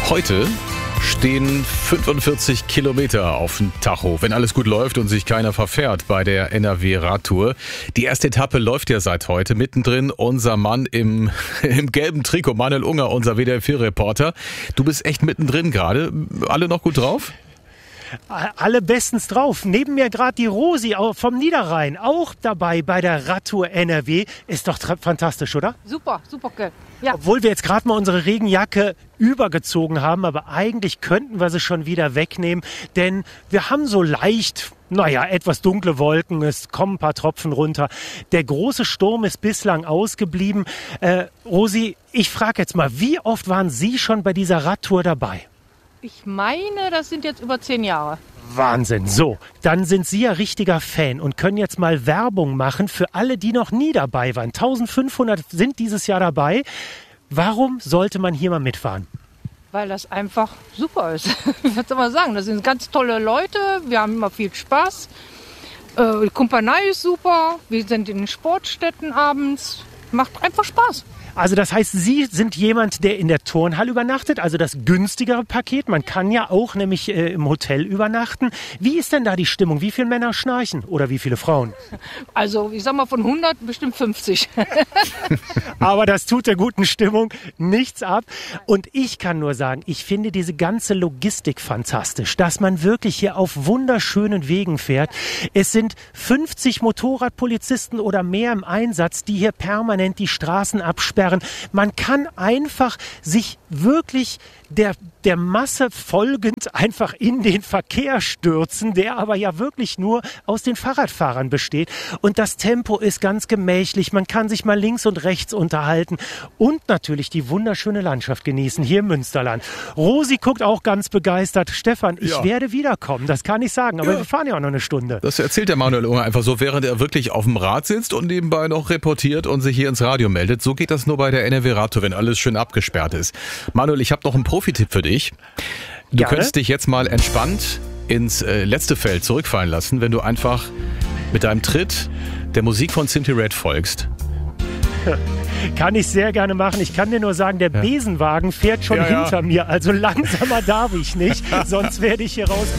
Heute stehen 45 Kilometer auf dem Tacho, wenn alles gut läuft und sich keiner verfährt bei der NRW-Radtour. Die erste Etappe läuft ja seit heute. Mittendrin unser Mann im gelben Trikot, Manuel Unger, unser WDR4-Reporter. Du bist echt mittendrin gerade. Alle noch gut drauf? Alle bestens drauf. Neben mir gerade die Rosi vom Niederrhein, auch dabei bei der Radtour NRW. Ist doch fantastisch, oder? Super, super geil. Ja. Obwohl wir jetzt gerade mal unsere Regenjacke übergezogen haben, aber eigentlich könnten wir sie schon wieder wegnehmen, denn wir haben so leicht, etwas dunkle Wolken, es kommen ein paar Tropfen runter. Der große Sturm ist bislang ausgeblieben. Rosi, ich frage jetzt mal, wie oft waren Sie schon bei dieser Radtour dabei? Ich meine, das sind jetzt über 10 Jahre. Wahnsinn. So, dann sind Sie ja richtiger Fan und können jetzt mal Werbung machen für alle, die noch nie dabei waren. 1500 sind dieses Jahr dabei. Warum sollte man hier mal mitfahren? Weil das einfach super ist. Was soll man sagen? Das sind ganz tolle Leute. Wir haben immer viel Spaß. Die Kumpanei ist super. Wir sind in den Sportstätten abends. Macht einfach Spaß. Also das heißt, Sie sind jemand, der in der Turnhalle übernachtet, also das günstigere Paket. Man kann ja auch nämlich im Hotel übernachten. Wie ist denn da die Stimmung? Wie viele Männer schnarchen oder wie viele Frauen? Also ich sag mal von 100 bestimmt 50. Aber das tut der guten Stimmung nichts ab. Und ich kann nur sagen, ich finde diese ganze Logistik fantastisch, dass man wirklich hier auf wunderschönen Wegen fährt. Es sind 50 Motorradpolizisten oder mehr im Einsatz, die hier permanent die Straßen absperren. Man kann einfach sich wirklich der Masse folgend einfach in den Verkehr stürzen, der aber ja wirklich nur aus den Fahrradfahrern besteht. Und das Tempo ist ganz gemächlich. Man kann sich mal links und rechts unterhalten und natürlich die wunderschöne Landschaft genießen hier im Münsterland. Rosi guckt auch ganz begeistert. Stefan, ich werde wiederkommen, das kann ich sagen. Aber wir fahren ja auch noch eine Stunde. Das erzählt der Manuel Unger einfach so, während er wirklich auf dem Rad sitzt und nebenbei noch reportiert und sich hier ins Radio meldet. So geht das nur bei der NRW-Radtour, wenn alles schön abgesperrt ist. Manuel, ich habe noch einen Profitipp für dich. Du könntest dich jetzt mal entspannt ins letzte Feld zurückfallen lassen, wenn du einfach mit deinem Tritt der Musik von Simply Red folgst. Kann ich sehr gerne machen. Ich kann dir nur sagen, der Besenwagen fährt schon hinter mir. Also langsamer darf ich nicht, sonst werde ich hier raus.